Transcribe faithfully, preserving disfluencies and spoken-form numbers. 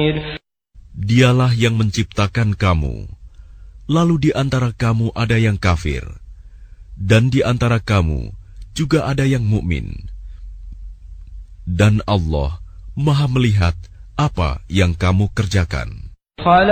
Dialah yang menciptakan kamu, lalu di antara kamu ada yang kafir, dan di antara kamu juga ada yang mukmin. Dan Allah Maha melihat apa yang kamu kerjakan.